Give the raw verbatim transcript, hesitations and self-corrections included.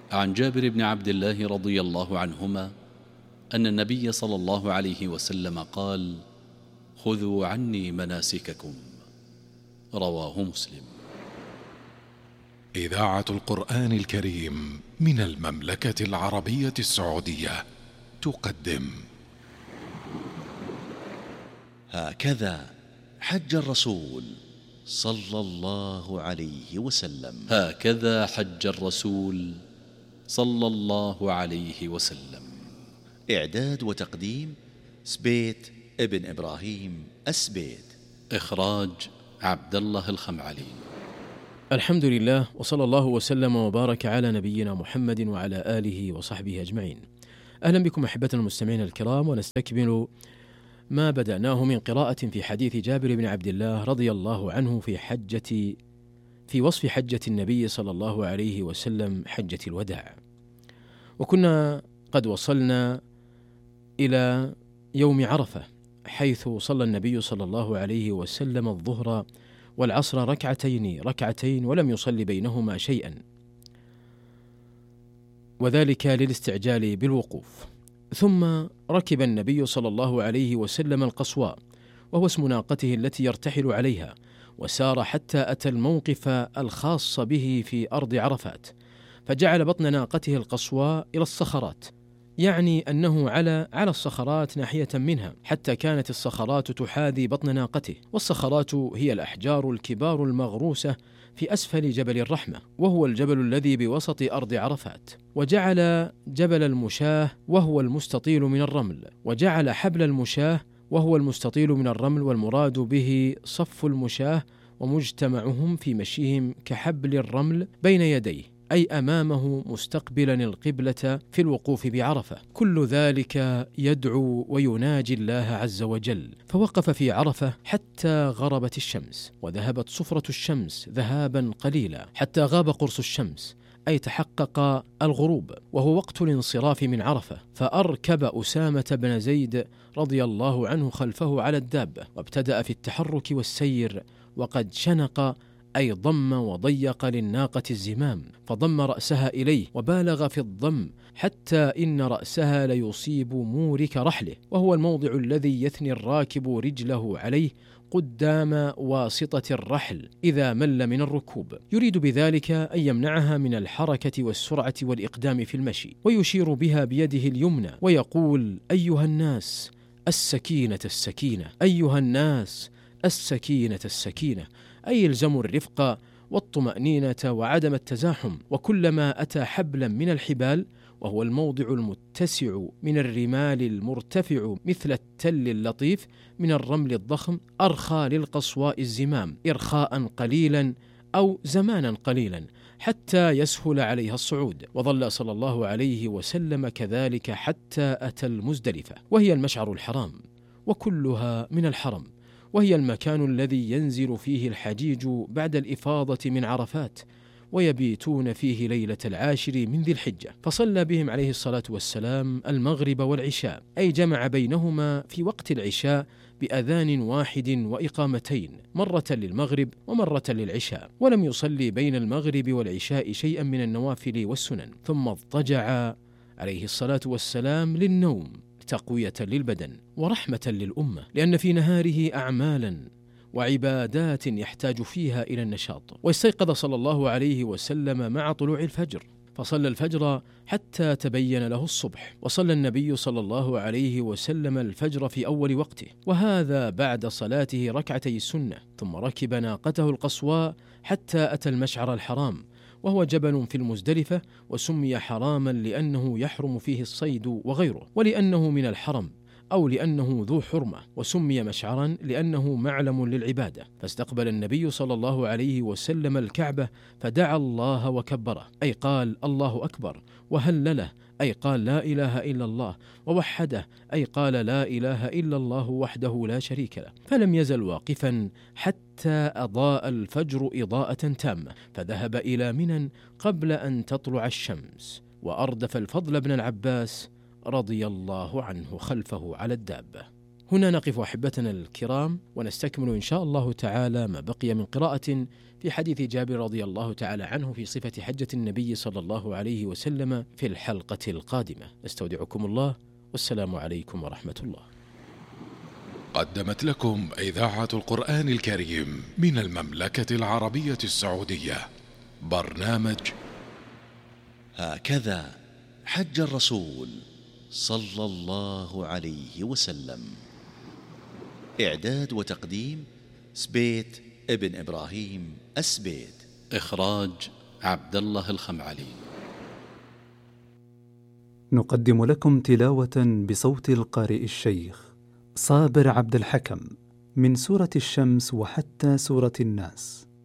عن جابر بن عبد الله رضي الله عنهما أن النبي صلى الله عليه وسلم قال: خذوا عني مناسككم. رواه مسلم. إذاعة القرآن الكريم من المملكة العربية السعودية تقدم هكذا حج الرسول صلى الله عليه وسلم. هكذا حج الرسول صلى الله عليه وسلم. إعداد وتقديم سبيت ابن إبراهيم السبيت. إخراج عبد الله الخمعلي. الحمد لله، وصلى الله وسلم وبارك على نبينا محمد وعلى آله وصحبه أجمعين. أهلا بكم أحبتنا المستمعين الكرام، ونستكمل ما بدأناه من قراءة في حديث جابر بن عبد الله رضي الله عنه في حجة في وصف حجة النبي صلى الله عليه وسلم، حجة الوداع. وكنا قد وصلنا إلى يوم عرفة، حيث صلى النبي صلى الله عليه وسلم الظهر والعصر ركعتين ركعتين ولم يصلي بينهما شيئا، وذلك للاستعجال بالوقوف. ثم ركب النبي صلى الله عليه وسلم القصواء، وهو اسم ناقته التي يرتحل عليها، وسار حتى أتى الموقف الخاص به في أرض عرفات، فجعل بطن ناقته القصواء إلى الصخرات، يعني أنه على على الصخرات ناحية منها، حتى كانت الصخرات تحاذي بطن ناقته. والصخرات هي الأحجار الكبار المغروسة في أسفل جبل الرحمة، وهو الجبل الذي بوسط أرض عرفات. وجعل جبل المشاه وهو المستطيل من الرمل، وجعل حبل المشاه وهو المستطيل من الرمل، والمراد به صف المشاه ومجتمعهم في مشيهم كحبل الرمل بين يديه، أي أمامه مستقبلا القبلة في الوقوف بعرفة. كل ذلك يدعو ويناجي الله عز وجل. فوقف في عرفة حتى غربت الشمس، وذهبت صفرة الشمس ذهابا قليلا حتى غاب قرص الشمس، أي تحقق الغروب، وهو وقت الانصراف من عرفة. فأركب أسامة بن زيد رضي الله عنه خلفه على الدابة، وابتدأ في التحرك والسير، وقد شنق أي ضم وضيق للناقة الزمام، فضم رأسها إليه وبالغ في الضم حتى إن رأسها ليصيب مورك رحله، وهو الموضع الذي يثني الراكب رجله عليه قدام واسطة الرحل إذا مل من الركوب، يريد بذلك أن يمنعها من الحركة والسرعة والإقدام في المشي، ويشير بها بيده اليمنى ويقول: أيها الناس السكينة السكينة، أيها الناس السكينة السكينة، أي يلزم الرفق والطمأنينة وعدم التزاحم. وكلما أتى حبلا من الحبال، وهو الموضع المتسع من الرمال المرتفع مثل التل اللطيف من الرمل الضخم، أرخى للقصواء الزمام إرخاء قليلا أو زمانا قليلا حتى يسهل عليها الصعود. وظل صلى الله عليه وسلم كذلك حتى أتى المزدلفة، وهي المشعر الحرام، وكلها من الحرم، وهي المكان الذي ينزل فيه الحجيج بعد الإفاضة من عرفات، ويبيتون فيه ليلة العاشر من ذي الحجة. فصلى بهم عليه الصلاة والسلام المغرب والعشاء، أي جمع بينهما في وقت العشاء بأذان واحد وإقامتين، مرة للمغرب ومرة للعشاء، ولم يصلي بين المغرب والعشاء شيئا من النوافل والسنن. ثم اضطجع عليه الصلاة والسلام للنوم تقوية للبدن ورحمة للأمة، لأن في نهاره أعمالا وعبادات يحتاج فيها إلى النشاط. واستيقظ صلى الله عليه وسلم مع طلوع الفجر، فصلى الفجر حتى تبين له الصبح. وصلى النبي صلى الله عليه وسلم الفجر في أول وقته، وهذا بعد صلاته ركعتي السنة. ثم ركب ناقته القصواء حتى أتى المشعر الحرام، وهو جبل في المزدلفة، وسمي حراما لأنه يحرم فيه الصيد وغيره، ولأنه من الحرم، أو لأنه ذو حرمة. وسمي مشعرا لأنه معلم للعبادة. فاستقبل النبي صلى الله عليه وسلم الكعبة فدعا الله وكبره، أي قال الله أكبر، وهلله، أي قال لا إله إلا الله، ووحده، أي قال لا إله إلا الله وحده لا شريك له. فلم يزل واقفا حتى أضاء الفجر إضاءة تامة، فذهب إلى منى قبل أن تطلع الشمس، وأردف الفضل بن العباس رضي الله عنه خلفه على الدابة. هنا نقف أحبتنا الكرام ونستكمل إن شاء الله تعالى ما بقي من قراءة في حديث جابر رضي الله تعالى عنه في صفة حجة النبي صلى الله عليه وسلم في الحلقة القادمة. استودعكم الله والسلام عليكم ورحمة الله. قدمت لكم إذاعة القرآن الكريم من المملكة العربية السعودية برنامج هكذا حج الرسول صلى الله عليه وسلم. إعداد وتقديم سبيت ابن إبراهيم السبيت. إخراج عبد الله الخمعلي. نقدم لكم تلاوة بصوت القارئ الشيخ صابر عبد الحكم من سورة الشمس وحتى سورة الناس.